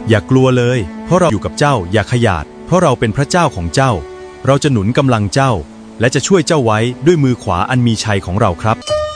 อย่ากลัวเลยเพราะเราอยู่กับเจ้าอย่าขยาดเพราะเราเป็นพระเจ้าของเจ้าเราจะหนุนกำลังเจ้าและจะช่วยเจ้าไว้ด้วยมือขวาอันมีชัยของเราครับ